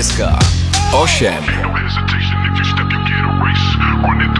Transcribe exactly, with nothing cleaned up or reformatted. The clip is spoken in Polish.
S K osiem. No hesitation, if you step, you get erased. Running